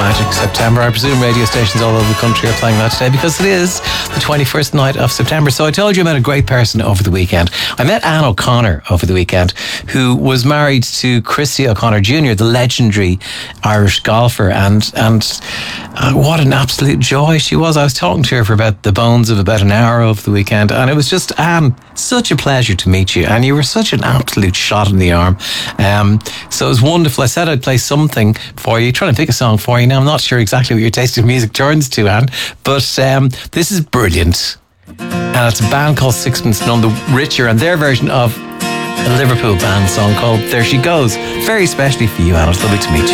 Magic September. I presume radio stations all over the country are playing that today because it is the 21st night of September. So I told you I met a great person over the weekend. I met Anne O'Connor over the weekend, who was married to Christy O'Connor Jr., the legendary Irish golfer. And what an absolute joy she was. I was talking to her for about the bones of about an hour over the weekend. And it was just, Anne, such a pleasure to meet you. And you were such an absolute shot in the arm. So it was wonderful. I said I'd play something for you, trying to pick a song for you. Now, I'm not sure exactly what your taste of music turns to, Anne, but this is brilliant. And it's a band called Sixpence None the Richer, and their version of a Liverpool band song called There She Goes. Very specially for you, Anne. It's lovely to meet you.